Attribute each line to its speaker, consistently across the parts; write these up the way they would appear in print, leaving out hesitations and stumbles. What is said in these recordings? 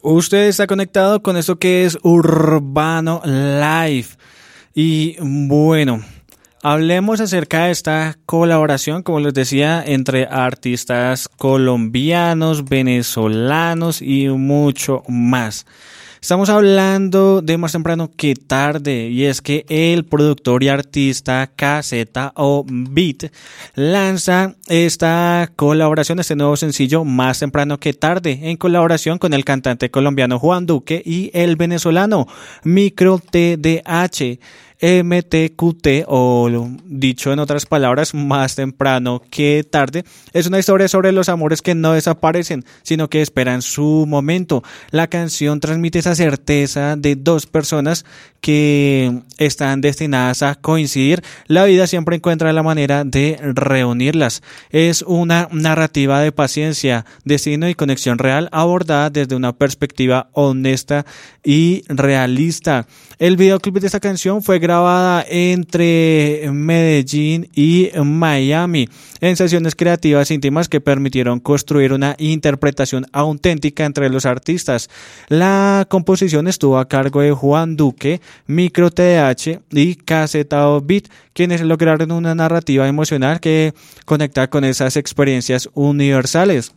Speaker 1: Usted está conectado con esto que es Urbano Live. Y bueno, hablemos acerca de esta colaboración, como les decía, entre artistas colombianos, venezolanos y mucho más. Estamos hablando de Más Temprano que Tarde, y es que el productor y artista KZO Beat lanza esta colaboración, este nuevo sencillo Más Temprano que Tarde, en colaboración con el cantante colombiano Juan Duque y el venezolano Micro TDH. MTQT, o dicho en otras palabras, Más Temprano que Tarde, es una historia sobre los amores que no desaparecen, sino que esperan su momento. La canción transmite esa certeza de dos personas que están destinadas a coincidir. La vida siempre encuentra la manera de reunirlas. Es una narrativa de paciencia, destino y conexión real, abordada desde una perspectiva honesta y realista. El videoclip de esta canción fue grabada entre Medellín y Miami en sesiones creativas íntimas que permitieron construir una interpretación auténtica entre los artistas. La composición estuvo a cargo de Juan Duque, Micro TDH y KZO Beat, quienes lograron una narrativa emocional que conecta con esas experiencias universales.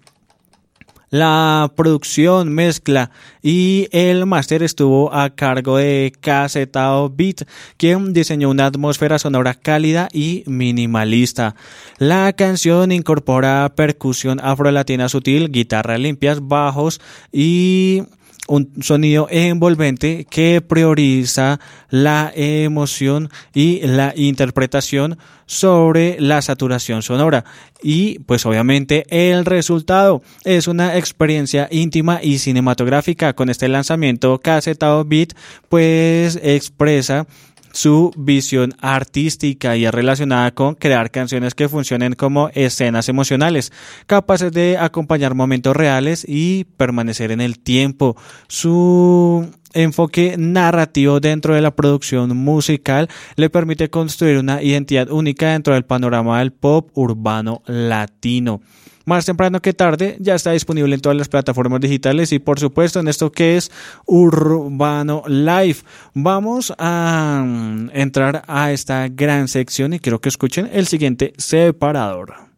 Speaker 1: La producción, mezcla y el máster estuvo a cargo de KZO Beat, quien diseñó una atmósfera sonora cálida y minimalista. La canción incorpora percusión afrolatina sutil, guitarras limpias, bajos y un sonido envolvente que prioriza la emoción y la interpretación sobre la saturación sonora. Y pues obviamente el resultado es una experiencia íntima y cinematográfica. Con este lanzamiento, KZO Beat pues expresa su visión artística y es relacionada con crear canciones que funcionen como escenas emocionales, capaces de acompañar momentos reales y permanecer en el tiempo. Su enfoque narrativo dentro de la producción musical le permite construir una identidad única dentro del panorama del pop urbano latino. Más Temprano que Tarde ya está disponible en todas las plataformas digitales y por supuesto en esto que es Urbano Live. Vamos a entrar a esta gran sección y quiero que escuchen el siguiente separador.